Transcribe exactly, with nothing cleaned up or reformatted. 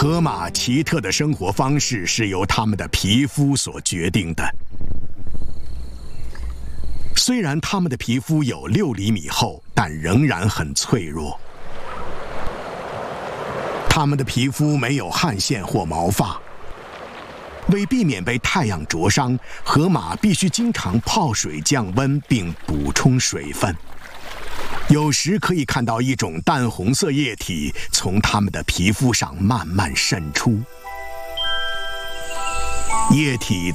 河马奇特的生活方式是由它们的皮肤所决定的。虽然它们的皮肤有六厘米厚，但仍然很脆弱。它们的皮肤没有汗腺或毛发。为避免被太阳灼伤，河马必须经常泡水降温并补充水分。有时可以看到一种淡红色液体从它们的皮肤上慢慢渗出，液体